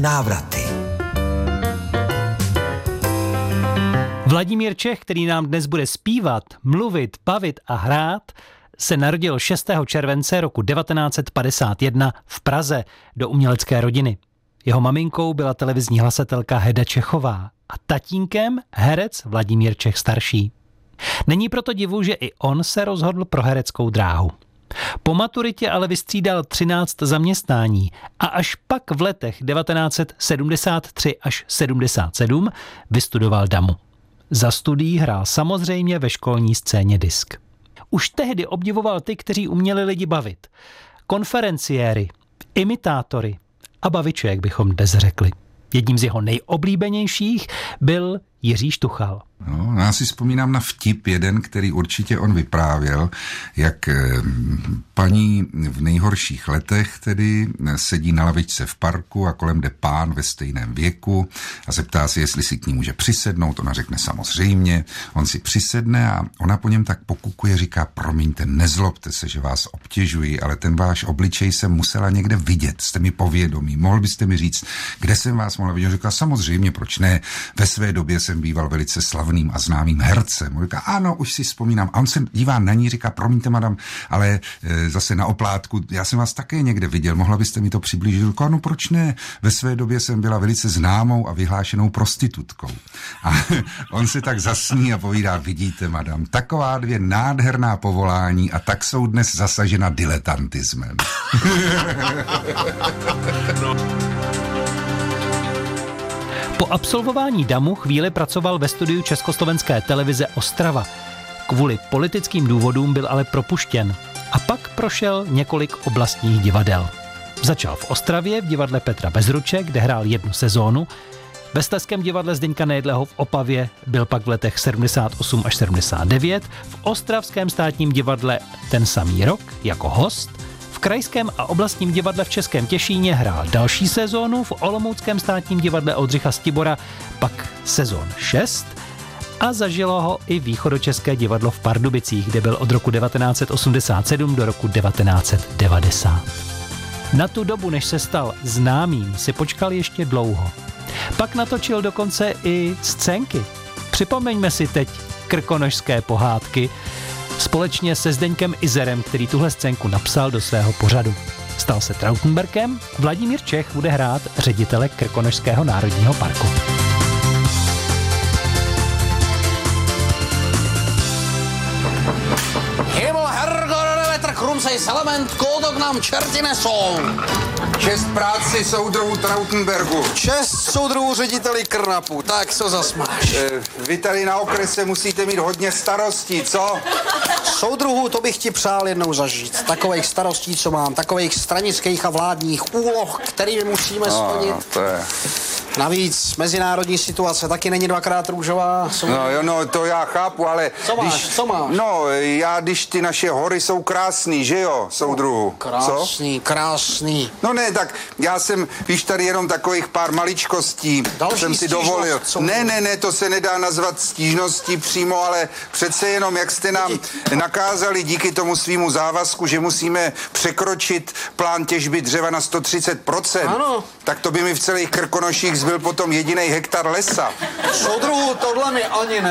návraty. Vladimír Čech, který nám dnes bude zpívat, mluvit, bavit a hrát, se narodil 6. července roku 1951 v Praze do umělecké rodiny. Jeho maminkou byla televizní hlasatelka Heda Čechová a tatínkem herec Vladimír Čech starší. Není proto divu, že i on se rozhodl pro hereckou dráhu. Po maturitě ale vystřídal 13 zaměstnání a až pak v letech 1973 až 77 vystudoval DAMU. Za studií hrál samozřejmě ve školní scéně disk. Už tehdy obdivoval ty, kteří uměli lidi bavit. Konferenciéry, imitátory a baviče, jak bychom dnes řekli. Jedním z jeho nejoblíbenějších byl Jiří Štuchal. No, já si vzpomínám na vtip jeden, který určitě on vyprávěl, jak paní v nejhorších letech tedy sedí na lavičce v parku a kolem jde pán ve stejném věku a zeptá si, jestli si k ní může přisednout. Ona řekne samozřejmě, on si přisedne a ona po něm tak pokukuje, říká, promiňte, nezlobte se, že vás obtěžuji, ale ten váš obličej jsem musela někde vidět, jste mi povědomí, mohl byste mi říct, kde jsem vás mohla vidět? Říká, samozřejmě, proč ne, ve své době jsem býval velice slavným a známým hercem. On říká, ano, už si vzpomínám. A on se dívá na ní, říká, promiňte, madam, ale zase na oplátku, já jsem vás také někde viděl, mohla byste mi to přiblížit? Říká, no proč ne? Ve své době jsem byla velice známou a vyhlášenou prostitutkou. A on se tak zasní a povídá, vidíte, madam, taková dvě nádherná povolání a tak jsou dnes zasažena diletantismem. Po absolvování DAMU chvíli pracoval ve studiu Československé televize Ostrava. Kvůli politickým důvodům byl ale propuštěn a pak prošel několik oblastních divadel. Začal v Ostravě v divadle Petra Bezruče, kde hrál 1 sezónu. Ve Slezském divadle Zdeňka Nejedlého v Opavě byl pak v letech 78 až 79, v Ostravském státním divadle ten samý rok jako host. V Krajském a oblastním divadle v Českém Těšíně hrál další sezónu, v Olomouckém státním divadle Oldřicha Stibora pak sezon 6 a zažilo ho i Východočeské divadlo v Pardubicích, kde byl od roku 1987 do roku 1990. Na tu dobu, než se stal známým, si počkal ještě dlouho. Pak natočil dokonce i scénky. Připomeňme si teď Krkonošské pohádky, společně se Zdeňkem Izerem, který tuhle scénku napsal do svého pořadu. Stal se Trautenbergem, Vladimír Čech bude hrát ředitele Krkonošského národního parku. Himmel, Herrgott, Wetter, Krumsej, Salament, kódok nám čerti nesou. Čest práci soudruhu Trautenbergu. Čest soudruhu řediteli Krnapu, tak co zas máš? Vy tady na okrese musíte mít hodně starostí, co? Soudruhu, to bych ti přál jednou zažít. Takových starostí, co mám, takových stranických a vládních úloh, kterými musíme splnit. To je... Navíc mezinárodní situace taky není dvakrát růžová. No, to já chápu, ale... Co máš? No, když ty naše hory jsou krásný, že jo, soudruhu? Krásný. No ne, tak já jsem, víš, tady jenom takových pár maličkostí jsem si dovolil. Ne, to se nedá nazvat stížností přímo, ale přece jenom, jak jste nám nakázali díky tomu svýmu závazku, že musíme překročit plán těžby dřeva na 130%, ano. Tak to by mi v celých Krkonoších zbyl potom jedinej hektar lesa. Soudruhu, tohle mi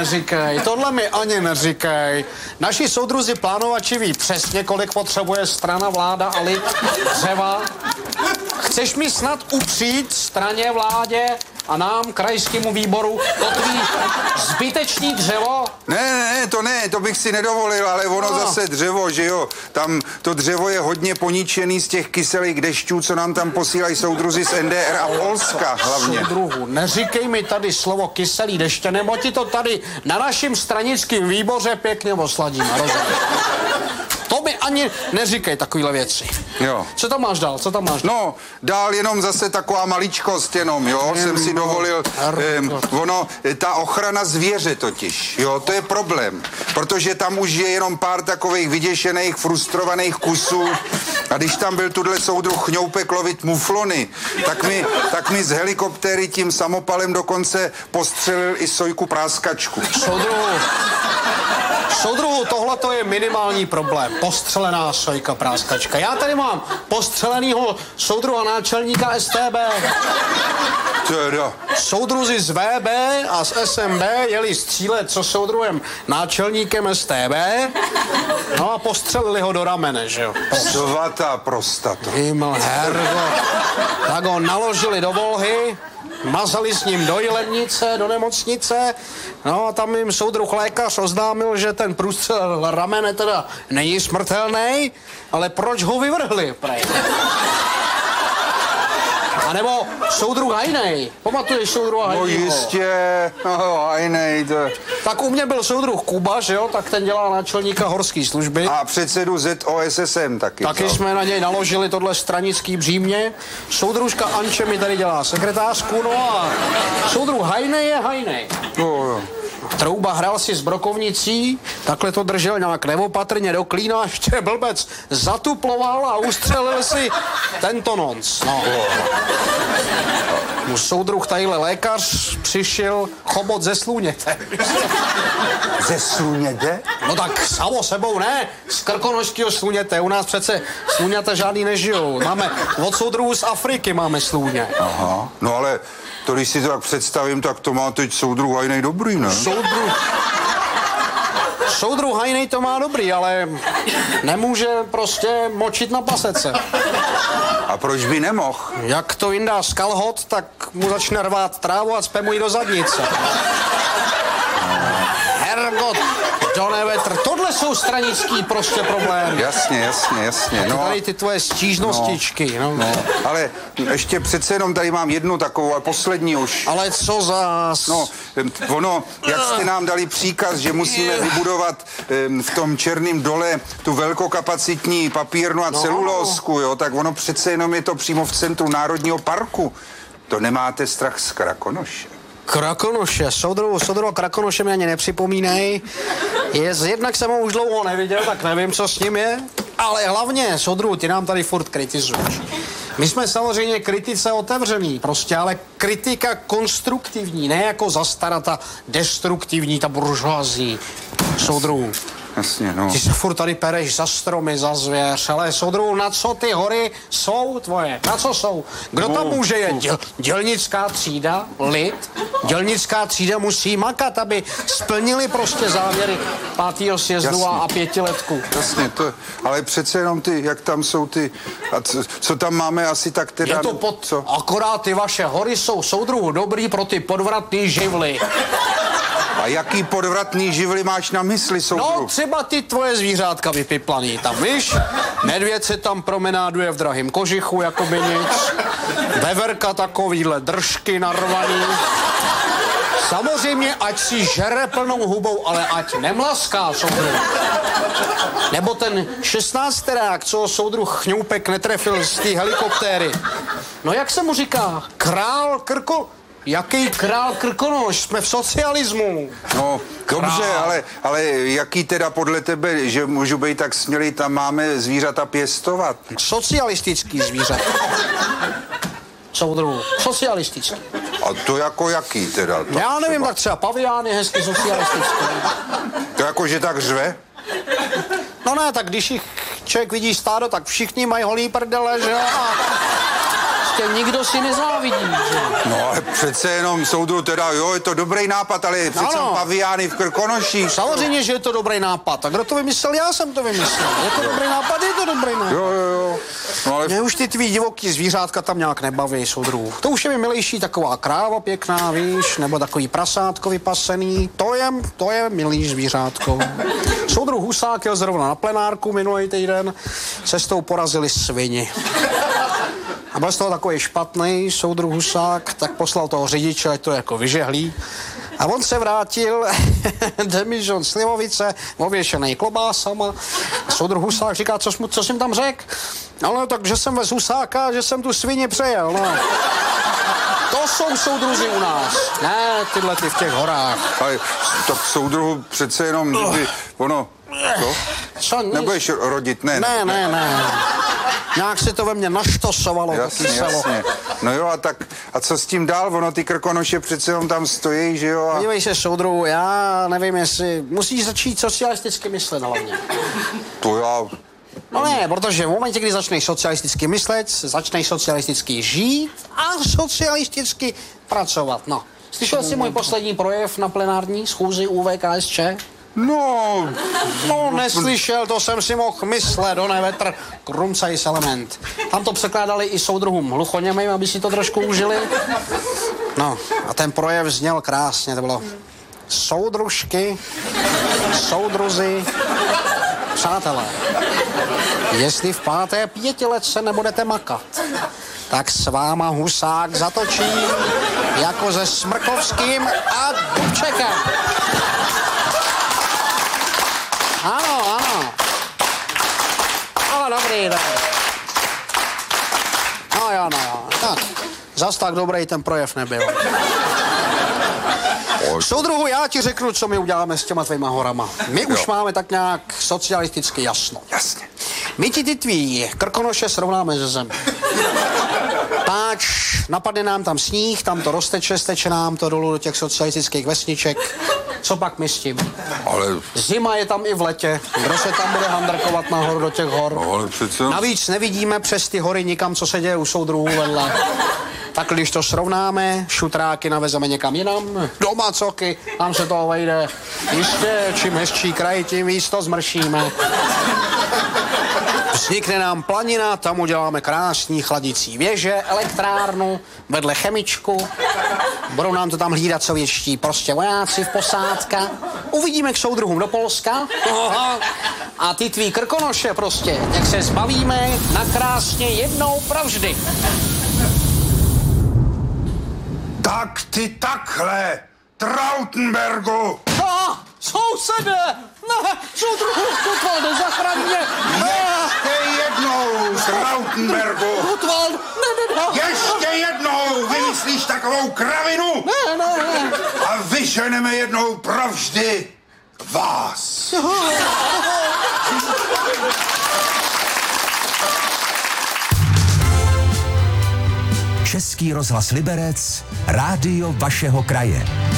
ani neříkej. Naši soudruzi plánovači ví přesně, kolik potřebuje strana, vláda a lid dřeva. Chceš mi snad upřít straně, vládě a nám, krajskému výboru, to tvý zbytečný dřevo? Ne, to bych si nedovolil, ale ono zase dřevo, že jo, tam to dřevo je hodně poničený z těch kyselých dešťů, co nám tam posílají soudruzi z NDR a Polska hlavně. Soudruhu, neříkej mi tady slovo kyselý deště, nebo ti to tady na našem stranickém výboře pěkně osladíme, rozumím? To mi ani neříkej takovýhle věci. Jo. Co tam máš dál? No, dál jenom zase taková maličkost jenom, jo, jsem si dovolil, ta ochrana zvěře totiž, jo, to je problém, protože tam už je jenom pár takových vyděšených, frustrovaných kusů a když tam byl tuhle soudruh Chňoupek lovit muflony, tak mi z helikoptéry tím samopalem dokonce postřelil i sojku práskačku. Soudruhu, tohle to je minimální problém. Postřelená sojka práskačka. Já tady mám postřelenýho soudruha náčelníka STB. Teda. Soudruzi z VB a z SMB jeli střílet co soudruhem náčelníkem STB, no a postřelili ho do ramene, že jo. Svatá prostata. Himmel, hergo. Tak ho naložili do Volhy, mazali s ním do Jilemnice, do nemocnice, no a tam jim soudruh lékař oznámil, že ten průstřel ramene teda není smrtelný, ale proč ho vyvrhli, prej? A nebo soudruh Hajnej. Pamatuješ soudruha Hajnejho? No jistě, no, Hajnej, to... Tak u mě byl soudruh Kuba, že jo, tak ten dělá náčelníka horské služby. A předsedu ZOSSM taky. Taky jsme na něj naložili tohle stranický břímě. Soudružka Anče mi tady dělá sekretářku, no a soudruh Hajnej je Hajnej. No, jo. Trouba hrál si s brokovnicí, takhle to držel nějak neopatrně do klína, ještě blbec zatuploval a ustřelil si tento nonc. No. Mu soudruh tadyhle lékař přišel chobot ze slůněte. Ze sluněte? No tak samo sebou ne, z krkonožského sluněte. U nás přece sluněte žádný nežijou. Máme od soudruhů z Afriky máme slůně. Aha, no ale to, když si to tak představím, tak to má teď soudruh Hajnej dobrý, ne? Soudruh Hajnej to má dobrý, ale nemůže prostě močit na pasece. A proč by nemohl? Jak to vyndá z kalhot, tak mu začne rvát trávu a cpe mu ji do zadnice. Hergot, do nevetr. Tohle jsou stranický prostě problémy. Jasně. No, tady ty tvoje stížnostičky. No. Ale ještě přece jenom tady mám jednu takovou, a poslední už. Ale co zás? No, ono, jak jste nám dali příkaz, že musíme vybudovat v tom Černém dole tu velkokapacitní papírnu a celulózku, jo, tak ono přece jenom je to přímo v centru Národního parku. To nemáte strach z Krakonoše? Krakonoše, soudruhu Krakonoše mi ani nepřipomínej. Jednak jsem ho už dlouho neviděl, tak nevím, co s ním je. Ale hlavně, soudruhu, ty nám tady furt kritizuješ. My jsme samozřejmě kritice otevřený, prostě, ale kritika konstruktivní, ne jako zastarata destruktivní, ta buržoazní. Soudruhu. Jasně, no. Ty se furt tady pereš za stromy, za zvěř, ale soudruhu, na co ty hory jsou tvoje? Na co jsou? Kdo tam může jet? Dělnická třída? Lid? Dělnická třída musí makat, aby splnili prostě závěry 5. sjezdu a 5letku. Jasně, ale přece jenom ty, jak tam jsou ty, a co tam máme asi tak teda... Je to co? Akorát ty vaše hory jsou, soudruhu, dobrý pro ty podvratný živly. A jaký podvratný živly máš na mysli, soudruh? No, třeba ty tvoje zvířátka vypiplaný tam, víš? Medvěd se tam promenáduje v drahým kožichu, jako by nic. Veverka takovýhle držky narvaný. Samozřejmě, ať si žere plnou hubou, ale ať nemlaská, soudruh. Nebo ten 16terák, co soudruh Chňoupek netrefil z té helikoptéry. No jak se mu říká? Král Jaký král Krkonoš? Jsme v socialismu. No, dobře, ale jaký teda podle tebe, že můžu být tak smělý, tam máme zvířata pěstovat? Socialistický zvířata. Soudruhu, socialistický. A to jako jaký teda? Já nevím, tak třeba pavián je hezky socialistický. To jako, že tak řve? No ne, tak když jich člověk vidí stádo, tak všichni mají holý prdele, že jo? Nikdo si nezávidí, že? No ale přece jenom soudruhu teda, jo, je to dobrý nápad, ale přece paviány v Krkonoších. Samozřejmě, že je to dobrý nápad. A kdo to vymyslel? Já jsem to vymyslel. Je to dobrý nápad, je to dobrý nápad. Jo. No, ale... Mě už ty tvý divoký zvířátka tam nějak nebaví, soudruhu. To už je mi milejší taková kráva pěkná, víš, nebo takový prasátko vypasený. To je milý zvířátko. Soudruh Husák jel zrovna na plenárku minulý týden. Cestou porazili svini. A byl z toho takový špatný soudruh Husák, tak poslal toho řidiče, ať to jako vyžehlí. A on se vrátil, demižon slivovice, ověšený klobásama. A soudruh Husák říká, co jsem tam řekl? No, tak, že jsem vez Husáka, že jsem tu svině přejel, no. To jsou soudruzi u nás, ne tyhle ty v těch horách. Ale tak soudruhu přece jenom, kdyby ono, co? Nebudeš rodit, ne? Ne. Nějak se to ve mně naštosovalo. Jasně. No jo, a co s tím dál? Ono ty Krkonoše přece jenom tam stojí, že jo? Podívej se, soudruhu, já nevím, jestli musíš začít socialisticky myslet hlavně. To já No ne, protože v momentě, kdy začneš socialisticky myslet, začneš socialisticky žít a socialisticky pracovat. No. Slyšel jsi můj poslední projev na plenární schůzi ÚVKSČ? No, Neslyšel, to jsem si mohl myslet, vetr, krumcajs element. Tam to překládali i soudruhům hluchoněmým, aby si to trošku užili. No, a ten projev zněl krásně, to bylo soudružky, soudruzi, přátelé. Jestli v 5. pětiletce nebudete makat, tak s váma Husák zatočí jako se Smrkovským a Dubčekem. Ano. Ale dobrý. No jo. Tak, zas tak dobrý ten projev nebyl. Soudruhu, já ti řeknu, co my uděláme s těma tvýma horama. My už máme tak nějak socialisticky jasno. jasně. My ti ty tvý krkonoše srovnáme ze zemi. Páč, napadne nám tam sníh, tam to rozteče, steče nám to dolů do těch socialistických vesniček. Co pak my s tím? Ale... Zima je tam i v letě. Kdo se tam bude handrkovat nahoru do těch hor? No, ale přece... Navíc nevidíme přes ty hory nikam, co se děje u soudruhů vedle. Tak když to srovnáme, šutráky navezeme někam jinam, do Macoky, tam se toho vejde. Jistě, čím hezčí kraj, tím víc to zmršíme. Vznikne nám planina, tam uděláme krásný chladicí věže, elektrárnu, vedle chemičku. Budou nám to tam hlídat sovětští prostě vojáci v posádka. Uvidíme k soudruhům do Polska. A ty tvý krkonoše prostě, jak se zbavíme nakrásně jednou provždy. Tak ty takhle, Trautenbergu! No, sousede! Ne, soudruhu, Gutwalde, zachraň mě! Ještě jednou, Trautenbergu! Gutwald, ne. Ještě jednou vymyslíš takovou kravinu! Ne. A vyženeme jednou provždy vás! Český rozhlas Liberec, rádio vašeho kraje.